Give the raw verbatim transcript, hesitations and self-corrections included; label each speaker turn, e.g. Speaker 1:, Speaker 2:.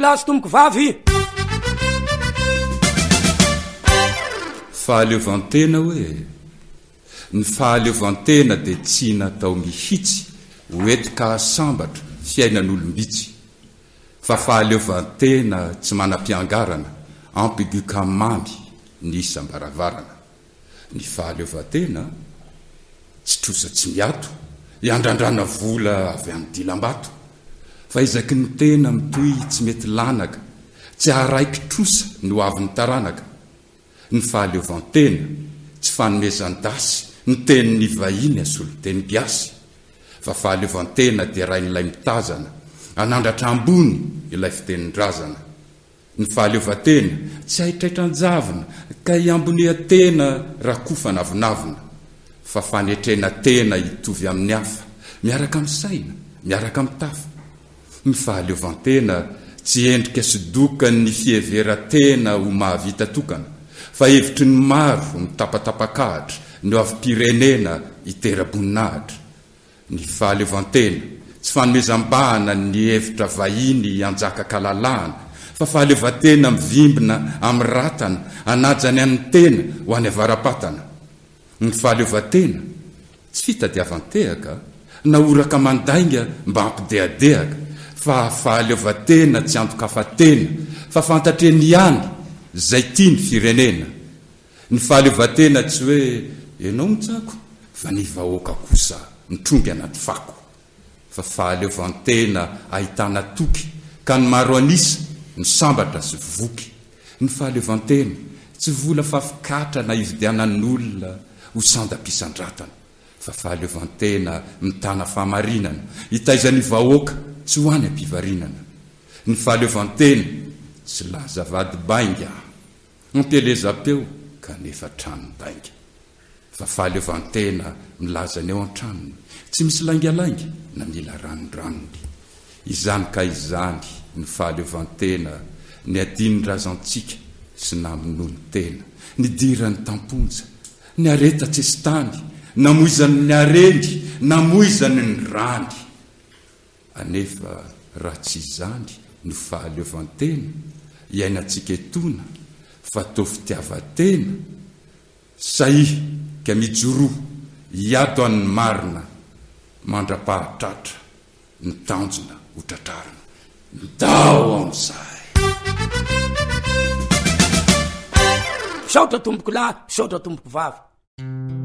Speaker 1: lahy sy tomboko vavy.
Speaker 2: Fahaleovantena hoe ny fahaleovantena dia tsy natao mihitsy hoetika sambatra fiainan'olombitsy fa fahaleovantena tsy manam-piangarana ampigu kamamy ny isam-baravarana. Ny fahaleovantena tsy trosa tsy miato iandrandrana vola avy amin'ny dilam-bato fa izaky ny tena mitoy tsy mety lanaka tsy araiky trosa no avy ny taranaka. Ny fahaleovantena tsy fanomezan-dasy ny tenin'ny vahiny asolo teny giasy fa fahaleovantena dia rain'ilay mitazana anandratra ambony ilay fitenin-drazana. Ny fahaleovantena tsy haitraitran-javina ka iambonia tena raha kofa navinavina fa fanetrena tena hitovy amin'ny hafa miaraka amin'ny saina miaraka amin'ny tafa. Ny fahaleovantena tsy endrika sidokany ny fiheveran-tena ho mahavita tokana fa hevitry ny maro ny tapatapakahatra no avy pirenena hitera-boninahitra. Ny fahaleovantena tsy fanomezam-bahana ny hevitra vahiny anjaka-kalalahana fa fahaleovantena mivimbina amin'ny ratana anajany amin'ny tena ho any avaram-patana. Ny fahaleovantena tsy fitadiavantehaka na oraka mandainga mba ampideadehaka fa fahaleovantena tsy antokafatena fa fantatreny ihany zay tia ny firenena. Ny fahaleovantena tsy hoe ianao mitsako fa ny vahoaka kosa mitrongy anaty fako fa fahaleovantena ahitana toky ka ny maro anisa ny sambatra sy voky. Ny fahaleovantena tsy vola fafikatra na ividianan'olona ho sandam-pisandratana fa fahaleovantena mitana fahamarinana hitaizany vahoaka tsy ho any ampivarinana. Ny fahaleovantena tsy laza vady bainga ampielezam-peo kanefa tranodainga fa fahaleovantena milazany eo an-tranony tsy misy laingalainga na mila ranondranony. Izany ka izany ny fahaleovantena ny adiny razantsika sy naminony tena ny dirany tamponja ny areta tsy estany namoizany ny arendy namoizany ny rany. Anefa raha tsy izany ny fahaleovantena iainantsika etona fa to fitiavatena sahi ka mijoroa hiato an'ny marina mandra-pahatratra ny tanjona ho tratrarina midao amin'izay.
Speaker 1: Saotra tomboko lahy saotra tomboko vavy.